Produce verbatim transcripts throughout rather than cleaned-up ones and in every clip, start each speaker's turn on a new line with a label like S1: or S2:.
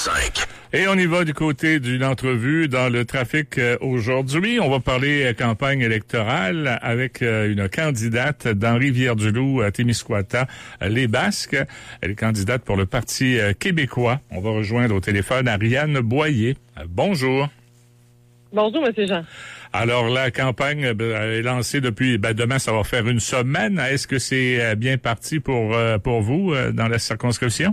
S1: cinq.
S2: Et on y va du côté d'une entrevue dans le trafic euh, aujourd'hui. On va parler euh, campagne électorale avec euh, une candidate dans Rivière-du-Loup, à Témiscouata, euh, les Basques. Elle est candidate pour le Parti euh, québécois. On va rejoindre au téléphone Ariane Boyer. Euh, bonjour.
S3: Bonjour, M. Jean.
S2: Alors, la campagne euh, est lancée depuis, ben, demain, ça va faire une semaine. Est-ce que c'est euh, bien parti pour, euh, pour vous euh, dans la circonscription?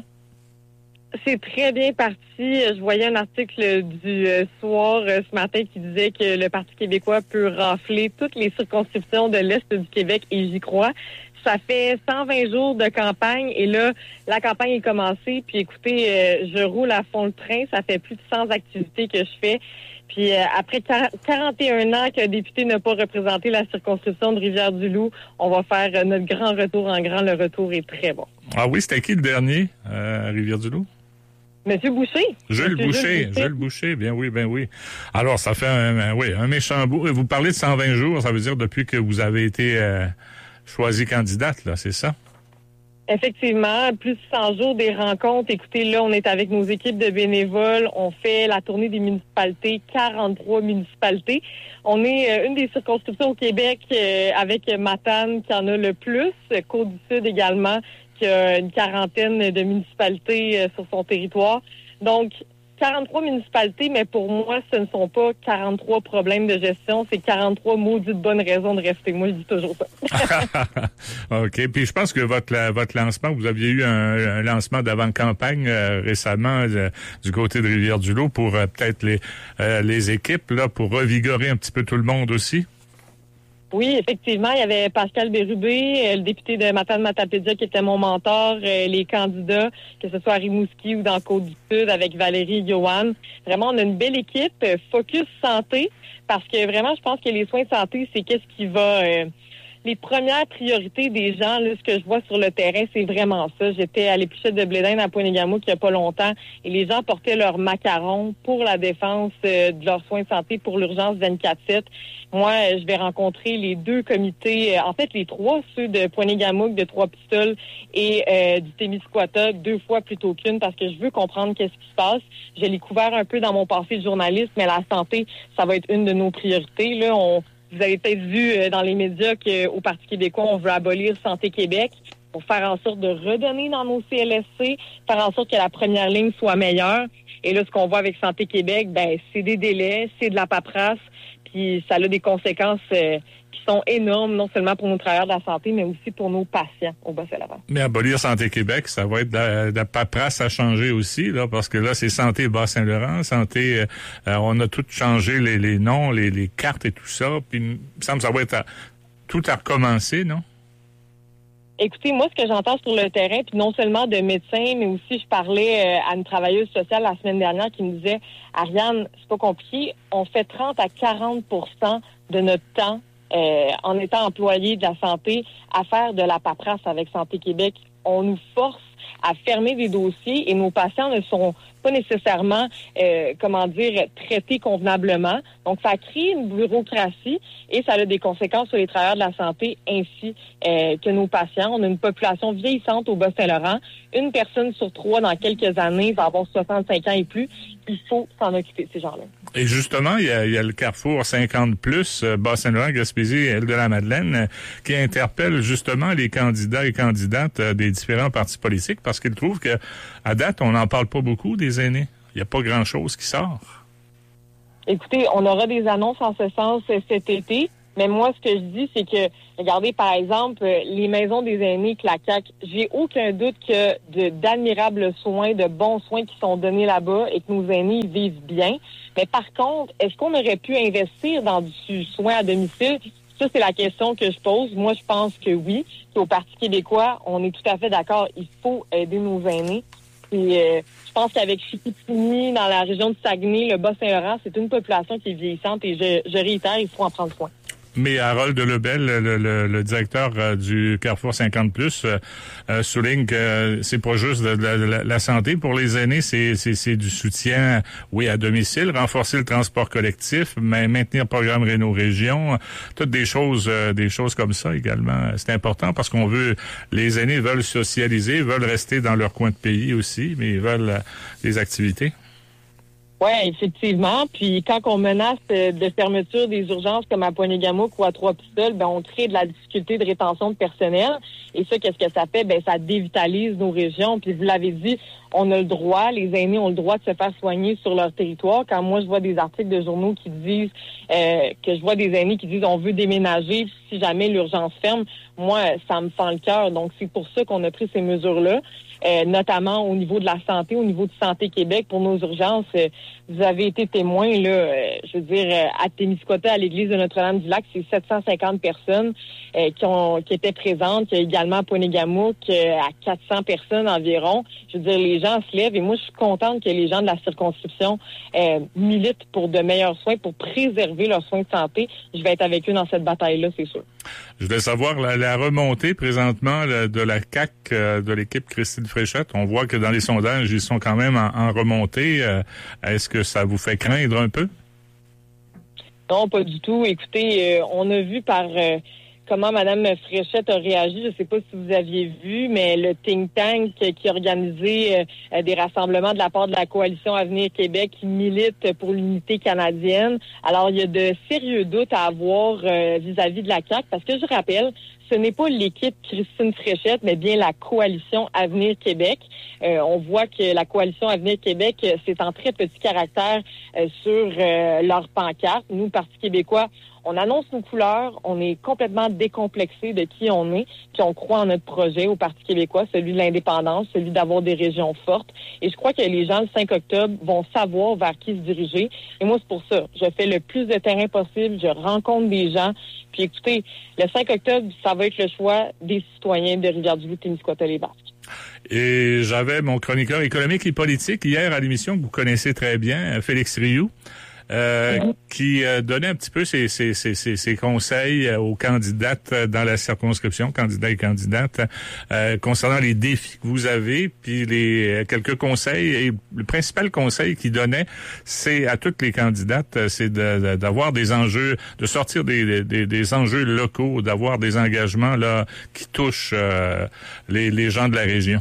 S3: C'est très bien parti. Je voyais un article du euh, soir euh, ce matin qui disait que le Parti québécois peut rafler toutes les circonscriptions de l'Est du Québec et j'y crois. Ça fait cent vingt jours de campagne et là, la campagne est commencée. Puis écoutez, euh, je roule à fond le train. Ça fait plus de cent activités que je fais. Puis euh, après quarante et un ans qu'un député n'a pas représenté la circonscription de Rivière-du-Loup, on va faire euh, notre grand retour en grand. Le retour est très bon.
S2: Ah oui, c'était qui le dernier euh, à Rivière-du-Loup?
S3: Monsieur Boucher.
S2: Jules Boucher, Jules Boucher. Jules Boucher, bien oui, bien oui. Alors, ça fait un, un, oui, un méchant bout. Vous parlez de cent vingt jours, ça veut dire depuis que vous avez été euh, choisie candidate, là, c'est ça?
S3: Effectivement, plus de cent jours des rencontres. Écoutez, là, on est avec nos équipes de bénévoles. On fait la tournée des municipalités, quarante-trois municipalités. On est euh, une des circonscriptions au Québec euh, avec Matane qui en a le plus, Côte-du-Sud également, qui a une quarantaine de municipalités euh, sur son territoire. Donc, quarante-trois municipalités, mais pour moi, ce ne sont pas quarante-trois problèmes de gestion, c'est quarante-trois maudites bonnes raisons de rester. Moi, je dis toujours ça.
S2: OK. Puis je pense que votre votre lancement, vous aviez eu un, un lancement d'avant-campagne euh, récemment euh, du côté de Rivière-du-Loup pour euh, peut-être les euh, les équipes, là, pour revigorer un petit peu tout le monde aussi.
S3: Oui, effectivement, il y avait Pascal Bérubé, le député de Matane-Matapédia qui était mon mentor, les candidats, que ce soit à Rimouski ou dans Côte-du-Sud avec Valérie et Johan. Vraiment, on a une belle équipe, focus santé, parce que vraiment, je pense que les soins de santé, c'est qu'est-ce qui va... Euh, les premières priorités des gens, là, ce que je vois sur le terrain, c'est vraiment ça. J'étais à l'épluchette de Blédin à Pointe-Égamouk il n'y a pas longtemps et les gens portaient leurs macarons pour la défense euh, de leurs soins de santé pour l'urgence vingt-quatre sept. Moi, euh, je vais rencontrer les deux comités, euh, en fait les trois, ceux de Pointe-Égamouk, de Trois-Pistoles et euh, du Témiscouata, deux fois plutôt qu'une parce que je veux comprendre qu'est-ce qui se passe. Je l'ai couvert un peu dans mon passé de journaliste, mais la santé, ça va être une de nos priorités. Là, on Vous avez peut-être vu euh, dans les médias qu'au Parti québécois, on veut abolir Santé Québec pour faire en sorte de redonner dans nos C L S C, faire en sorte que la première ligne soit meilleure. Et là, ce qu'on voit avec Santé Québec, ben c'est des délais, c'est de la paperasse, puis ça a des conséquences euh, qui sont énormes, non seulement pour nos travailleurs de la santé, mais aussi pour nos patients au Bas-Saint-Laurent.
S2: Mais abolir Santé Québec, ça va être de la, de la paperasse à changer aussi, là, parce que là, c'est Santé Bas-Saint-Laurent, Santé, euh, on a tout changé, les, les noms, les, les cartes et tout ça, puis il me semble que ça va être à, tout à recommencer, non?
S3: Écoutez, moi, ce que j'entends sur le terrain, puis non seulement de médecins, mais aussi je parlais euh, à une travailleuse sociale la semaine dernière qui me disait, Ariane, c'est pas compliqué, on fait trente à quarante pour cent de notre temps euh, en étant employé de la santé à faire de la paperasse avec Santé Québec. On nous force à fermer des dossiers et nos patients ne sont pas nécessairement, euh, comment dire, traités convenablement. Donc, ça crée une bureaucratie et ça a des conséquences sur les travailleurs de la santé ainsi euh, que nos patients. On a une population vieillissante au Bas-Saint-Laurent. Une personne sur trois dans quelques années va avoir soixante-cinq ans et plus. Il faut s'en occuper de ces gens-là.
S2: Et justement, il y a, il y a le Carrefour cinquante plus, euh, Bas-Saint-Laurent, Gaspésie et Île-de-la-Madeleine, euh, qui interpelle justement les candidats et candidates euh, des différents partis politiques parce qu'ils trouvent que, à date, on n'en parle pas beaucoup des aînés. Il n'y a pas grand-chose qui sort.
S3: Écoutez, on aura des annonces en ce sens cet été. Mais moi, ce que je dis, c'est que, regardez, par exemple, les maisons des aînés, que la C A Q, j'ai aucun doute que de, d'admirables soins, de bons soins qui sont donnés là-bas et que nos aînés ils vivent bien. Mais par contre, est-ce qu'on aurait pu investir dans du soin à domicile? Ça, c'est la question que je pose. Moi, je pense que oui. Puis au Parti québécois, on est tout à fait d'accord. Il faut aider nos aînés. Puis, euh, je pense qu'avec Chicoutimi, dans la région de Saguenay, le Bas-Saint-Laurent, c'est une population qui est vieillissante et je, je réitère, il faut en prendre soin.
S2: Mais Harold Lebel, le, le, le directeur euh, du Carrefour cinquante plus, euh, euh, souligne que euh, c'est pas juste de, de, de la, la santé. Pour les aînés, c'est, c'est, c'est du soutien, oui, à domicile, renforcer le transport collectif, mais maintenir le programme Réno-Région, toutes des choses, euh, des choses comme ça également. C'est important parce qu'on veut, les aînés veulent socialiser, veulent rester dans leur coin de pays aussi, mais ils veulent euh, des activités.
S3: Oui, effectivement. Puis quand on menace de fermeture des urgences comme à Pointe-Égamouk ou à Trois-Pistoles, ben on crée de la difficulté de rétention de personnel. Et ça, qu'est-ce que ça fait? Ben ça dévitalise nos régions. Puis vous l'avez dit, on a le droit, les aînés ont le droit de se faire soigner sur leur territoire. Quand moi, je vois des articles de journaux qui disent euh, que je vois des aînés qui disent on veut déménager si jamais l'urgence ferme, moi, ça me fend le cœur. Donc, c'est pour ça qu'on a pris ces mesures-là. Euh, notamment au niveau de la santé, au niveau de Santé Québec, pour nos urgences. Euh, vous avez été témoin, là, euh, je veux dire, euh, à Témiscouata, à l'église de Notre-Dame-du-Lac, c'est sept cent cinquante personnes euh, qui ont qui étaient présentes. Il y a également à Pointe-Égamouk, euh, à quatre cents personnes environ. Je veux dire, les gens se lèvent et moi, je suis contente que les gens de la circonscription euh, militent pour de meilleurs soins, pour préserver leurs soins de santé. Je vais être avec eux dans cette bataille-là, c'est sûr.
S2: Je voulais savoir la, la remontée présentement là, de la C A Q, euh, de l'équipe Christine Fréchette. On voit que dans les sondages, ils sont quand même en, en remontée. Euh, est-ce que ça vous fait craindre un peu?
S3: Non, pas du tout. Écoutez, euh, on a vu par euh, comment Mme Fréchette a réagi. Je ne sais pas si vous aviez vu, mais le think tank qui a organisé euh, des rassemblements de la part de la coalition Avenir Québec qui milite pour l'unité canadienne. Alors, il y a de sérieux doutes à avoir euh, vis-à-vis de la C A Q parce que je rappelle, ce n'est pas l'équipe Christine Fréchette, mais bien la coalition Avenir Québec. Euh, on voit que la coalition Avenir Québec, c'est en très petit caractère euh, sur euh, leur pancarte. Nous, Parti québécois, on annonce nos couleurs, on est complètement décomplexé de qui on est, puis on croit en notre projet au Parti québécois, celui de l'indépendance, celui d'avoir des régions fortes. Et je crois que les gens, le cinq octobre, vont savoir vers qui se diriger. Et moi, c'est pour ça. Je fais le plus de terrain possible, je rencontre des gens. Puis écoutez, le cinq octobre, ça va être le choix des citoyens de Rivière-du-Loup, Témiscouata-les-Basques.
S2: Et j'avais mon chroniqueur économique et politique hier à l'émission que vous connaissez très bien, Félix Rioux. Euh, mm-hmm. qui euh, donnait un petit peu ses, ses, ses, ses, ses conseils aux candidates dans la circonscription, candidats et candidates, euh, concernant les défis que vous avez, puis les quelques conseils. Et le principal conseil qu'il donnait, c'est à toutes les candidates, c'est de, de, d'avoir des enjeux, de sortir des, des, des enjeux locaux, d'avoir des engagements là qui touchent euh, les, les gens de la région.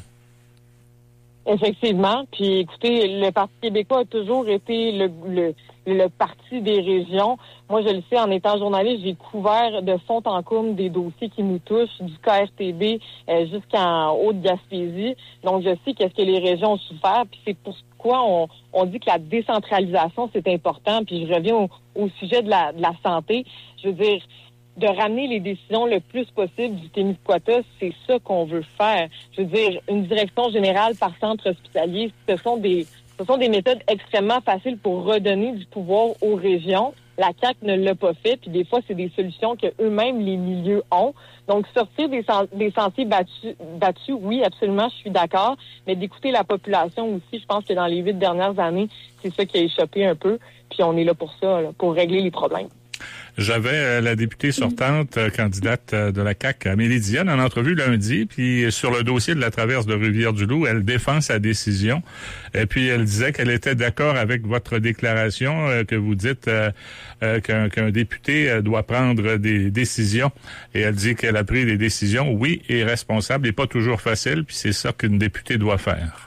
S3: Effectivement. Puis écoutez, le Parti québécois a toujours été le, le le parti des régions. Moi, je le sais, en étant journaliste, j'ai couvert de fond en comble des dossiers qui nous touchent, du K R T B euh, jusqu'en Haute-Gaspésie. Donc, je sais qu'est-ce que les régions ont souffert, puis c'est pourquoi on, on dit que la décentralisation, c'est important. Puis je reviens au, au sujet de la, de la santé. Je veux dire, de ramener les décisions le plus possible du Témiscouata, c'est ça qu'on veut faire. Je veux dire, une direction générale par centre hospitalier, ce sont des Ce sont des méthodes extrêmement faciles pour redonner du pouvoir aux régions. La C A Q ne l'a pas fait, puis des fois, c'est des solutions que eux-mêmes, les milieux, ont. Donc, sortir des, des sentiers battus, battus, oui, absolument, je suis d'accord, mais d'écouter la population aussi, je pense que dans les huit dernières années, c'est ça qui a échappé un peu, puis on est là pour ça, là, pour régler les problèmes.
S2: J'avais euh, la députée sortante, euh, candidate euh, de la C A Q, Amélie Dionne, en entrevue lundi, puis sur le dossier de la traverse de Rivière-du-Loup, elle défend sa décision. Et puis elle disait qu'elle était d'accord avec votre déclaration euh, que vous dites euh, euh, qu'un, qu'un député euh, doit prendre des décisions. Et elle dit qu'elle a pris des décisions, oui, et responsables, et pas toujours faciles, puis c'est ça qu'une députée doit faire.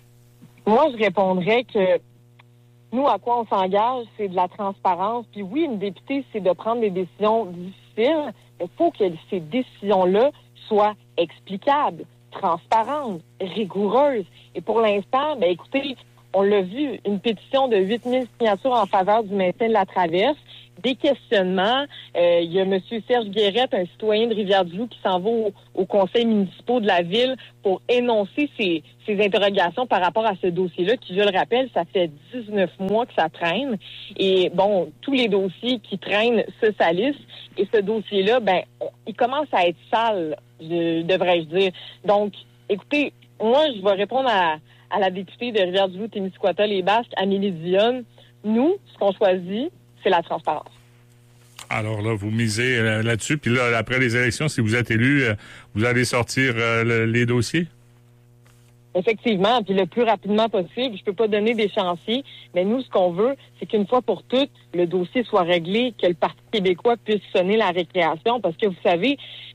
S3: Moi, je répondrais que nous, à quoi on s'engage, c'est de la transparence. Puis oui, une députée, c'est de prendre des décisions difficiles. Il faut que ces décisions-là soient explicables, transparentes, rigoureuses. Et pour l'instant, ben écoutez, on l'a vu, une pétition de huit mille signatures en faveur du maintien de la traverse, des questionnements. Euh, il y a M. Serge Guérette, un citoyen de Rivière-du-Loup, qui s'en va au, au conseil municipal de la ville pour énoncer ses, ses interrogations par rapport à ce dossier-là, qui, je le rappelle, ça fait dix-neuf mois que ça traîne. Et bon, tous les dossiers qui traînent se salissent. Et ce dossier-là, ben, on, il commence à être sale, je, devrais-je dire. Donc, écoutez, moi, je vais répondre à, à la députée de Rivière-du-Loup, Témiscouata-les-Basques, Amélie Dionne. Nous, ce qu'on choisit, c'est la transparence.
S2: Alors là, vous misez là-dessus. Puis là, après les élections, si vous êtes élu, vous allez sortir euh, le, les dossiers?
S3: Effectivement, puis le plus rapidement possible. Je peux pas donner d'échéancier, mais nous, ce qu'on veut, c'est qu'une fois pour toutes, le dossier soit réglé, que le Parti québécois puisse sonner la récréation, parce que vous savez,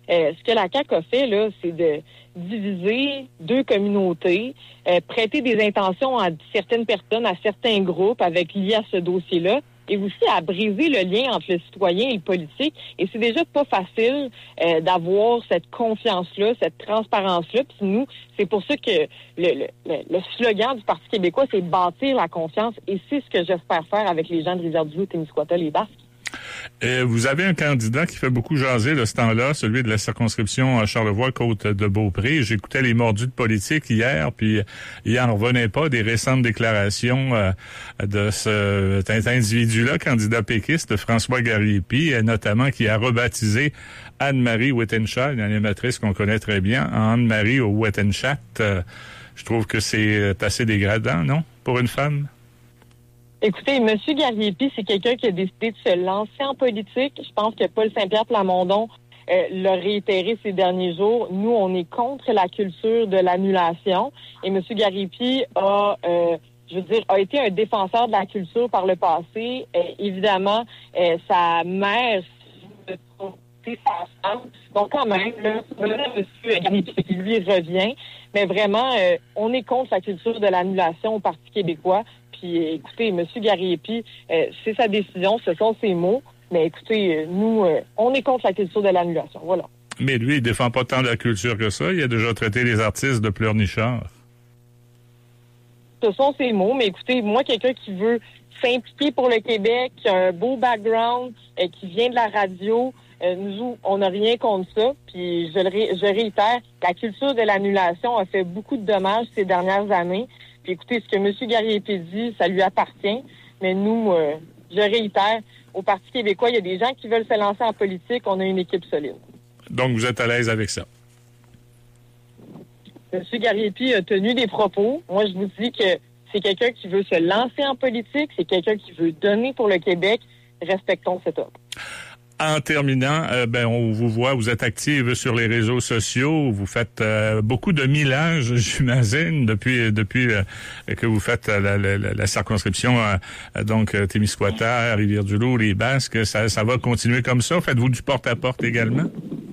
S3: Euh, ce que la C A Q a fait, là, c'est de diviser deux communautés, euh, prêter des intentions à certaines personnes, à certains groupes avec liés à ce dossier-là, et aussi à briser le lien entre le citoyen et le politique. Et c'est déjà pas facile euh, d'avoir cette confiance-là, cette transparence-là. Puis nous, c'est pour ça que le, le, le slogan du Parti québécois, c'est bâtir la confiance. Et c'est ce que j'espère faire avec les gens de Rivière-du-Loup, Témiscouata, les Basques.
S2: Euh, vous avez un candidat qui fait beaucoup jaser de ce temps-là, celui de la circonscription Charlevoix-Côte-de-Beaupré. J'écoutais les mordus de politique hier, puis il n'en revenait pas des récentes déclarations euh, de ce, cet individu-là, candidat péquiste, François Garriépi, notamment qui a rebaptisé Anne-Marie Wittenshaw, une animatrice qu'on connaît très bien, en Anne-Marie au Wettenchat. Euh, je trouve que c'est assez dégradant, non, pour une femme?
S3: Écoutez, M. Garriépi, c'est quelqu'un qui a décidé de se lancer en politique. Je pense que Paul Saint-Pierre Plamondon euh, l'a réitéré ces derniers jours. Nous, on est contre la culture de l'annulation. Et M. Garriépi a, euh, je veux dire, a été un défenseur de la culture par le passé. Euh, évidemment, euh, sa mère, c'est sa femme. Donc, quand même, là, M. Garriépi qui lui revient. Mais vraiment, euh, on est contre la culture de l'annulation au Parti québécois. Puis, écoutez, M. Garriépi, euh, c'est sa décision, ce sont ses mots. Mais écoutez, euh, nous, euh, on est contre la culture de l'annulation. Voilà.
S2: Mais lui, il défend pas tant la culture que ça. Il a déjà traité les artistes de pleurnichards.
S3: Ce sont ses mots. Mais écoutez, moi, quelqu'un qui veut s'impliquer pour le Québec, qui a un beau background, euh, qui vient de la radio, euh, nous, on n'a rien contre ça. Puis, je, le ré- je réitère, la culture de l'annulation a fait beaucoup de dommages ces dernières années. Puis écoutez, ce que M. Garriépi dit, ça lui appartient. Mais nous, euh, je réitère, au Parti québécois, il y a des gens qui veulent se lancer en politique. On a une équipe solide.
S2: Donc, vous êtes à l'aise avec ça?
S3: M. Garriépi a tenu des propos. Moi, je vous dis que c'est quelqu'un qui veut se lancer en politique. C'est quelqu'un qui veut donner pour le Québec. Respectons cet homme.
S2: En terminant, euh, ben on vous voit, vous êtes active sur les réseaux sociaux, vous faites euh, beaucoup de millages, j'imagine, depuis depuis euh, que vous faites euh, la, la, la circonscription, euh, donc euh, Témiscouata, Rivière-du-Loup, les Basques. Ça, ça va continuer comme ça? Faites-vous du porte-à-porte également?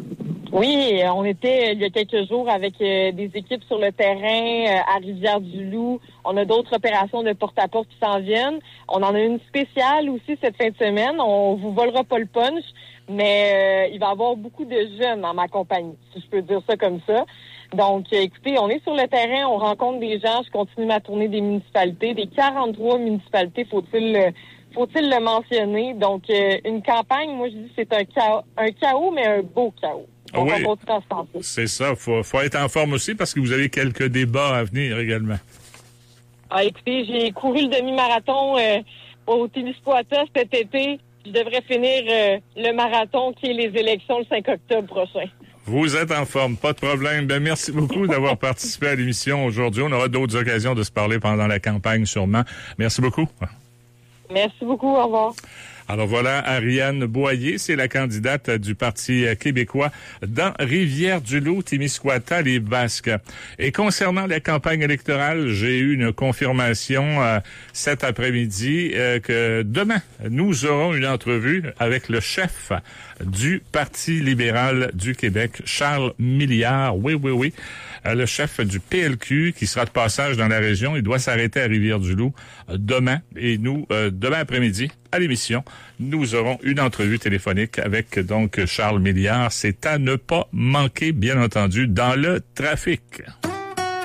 S3: Oui, on était il y a quelques jours avec euh, des équipes sur le terrain euh, à Rivière-du-Loup. On a d'autres opérations de porte-à-porte qui s'en viennent. On en a une spéciale aussi cette fin de semaine. On vous volera pas le punch, mais euh, il va y avoir beaucoup de jeunes dans ma compagnie, si je peux dire ça comme ça. Donc, euh, écoutez, on est sur le terrain, on rencontre des gens. Je continue ma tournée des municipalités, des quarante-trois municipalités, faut-il euh, faut-il le mentionner. Donc, euh, une campagne, moi je dis c'est un chaos, un chaos, mais un beau chaos. On
S2: oui,
S3: va
S2: c'est ça. Faut, faut être en forme aussi parce que vous avez quelques débats à venir également.
S3: Ah, écoutez, j'ai couru le demi-marathon euh, au Témiscouata cet été. Je devrais finir euh, le marathon qui est les élections le cinq octobre prochain.
S2: Vous êtes en forme, pas de problème. Ben, merci beaucoup d'avoir participé à l'émission aujourd'hui. On aura d'autres occasions de se parler pendant la campagne sûrement. Merci beaucoup.
S3: Merci beaucoup. Au revoir.
S2: Alors voilà, Ariane Boyer, c'est la candidate du Parti québécois dans Rivière-du-Loup, Témiscouata, les Basques. Et concernant la campagne électorale, j'ai eu une confirmation euh, cet après-midi euh, que demain, nous aurons une entrevue avec le chef du Parti libéral du Québec, Charles Milliard. Oui, oui, oui. Le chef du P L Q qui sera de passage dans la région. Il doit s'arrêter à Rivière-du-Loup demain. Et nous, euh, demain après-midi, à l'émission, nous aurons une entrevue téléphonique avec donc Charles Milliard. C'est à ne pas manquer, bien entendu, dans le trafic.